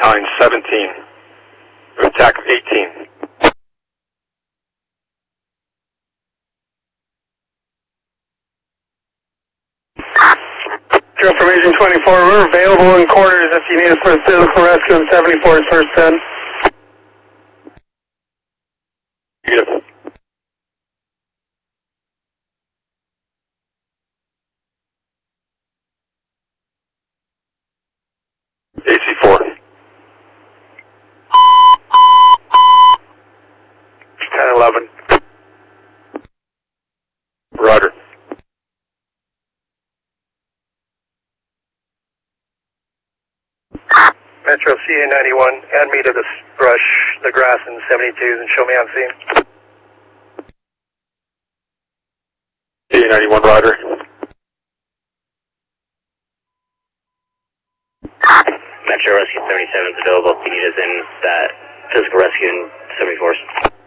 behind 17. Attack 18. Information 24, we're available in quarters if you need us for physical rescue in 74's first 10. Beautiful. AC4. 10-11. Roger. Metro CA91, add me to this brush, the grass in 72s and show me on scene. CA91, Roger. Metro Rescue 77 is available if you need us in that physical rescue in 74s.